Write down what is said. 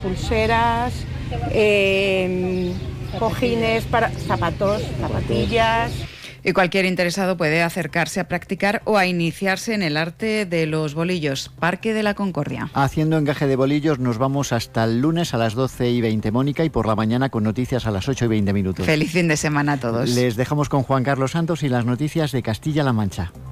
pulseras, cojines, zapatos, zapatillas. Y cualquier interesado puede acercarse a practicar o a iniciarse en el arte de los bolillos. Parque de la Concordia. Haciendo encaje de bolillos nos vamos hasta el lunes a las 12:20, Mónica, y por la mañana con noticias a las 8:20. Feliz fin de semana a todos. Les dejamos con Juan Carlos Santos y las noticias de Castilla-La Mancha.